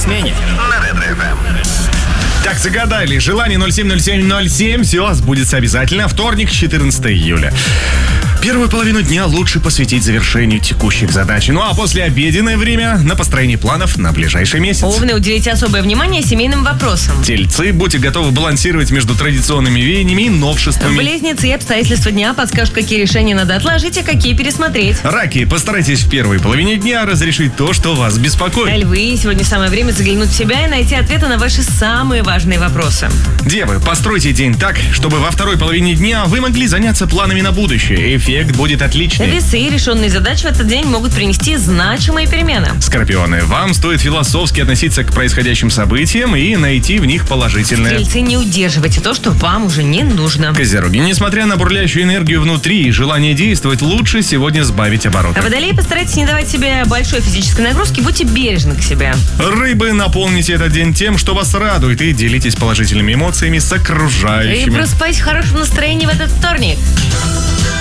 смене. На Ретро-ФМ. Так, загадали. Желание 070707. Все, сбудется обязательно. Вторник, 14 июля. Первую половину дня лучше посвятить завершению текущих задач. Ну а после обеденное время на построение планов на ближайший месяц. Овны, уделите особое внимание семейным вопросам. Тельцы, будьте готовы балансировать между традиционными веяниями и новшествами. Близнецы и обстоятельства дня подскажут, какие решения надо отложить, а какие пересмотреть. Раки, постарайтесь в первой половине дня разрешить то, что вас беспокоит. Львы, сегодня самое время заглянуть в себя и найти ответы на ваши самые важные вопросы. Девы, постройте день так, чтобы во второй половине дня вы могли заняться планами на будущее. Эффект будет отличный. Весы, решенные задачи в этот день могут принести значимые перемены. Скорпионы, вам стоит философски относиться к происходящим событиям и найти в них положительное. Стрельцы, не удерживайте то, что вам уже не нужно. Козероги, несмотря на бурлящую энергию внутри и желание действовать, лучше сегодня сбавить обороты. А водолеи, постарайтесь не давать себе большой физической нагрузки, будьте бережны к себе. Рыбы, наполните этот день тем, что вас радует, и делитесь положительными эмоциями с окружающими. И просыпайтесь в хорошем настроении в этот вторник.